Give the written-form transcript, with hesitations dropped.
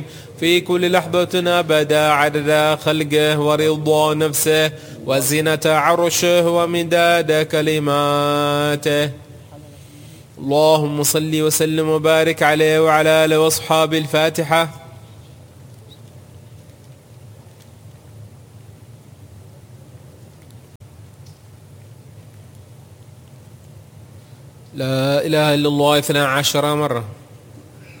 في كل لحظة أبدا عدد خلقه ورضا نفسه وزنة عرشه ومداد كلماته. اللهم صل وسلم وبارك عليه وعلى آله وأصحابه. الفاتحة. لا إله إلا الله 12 مرة.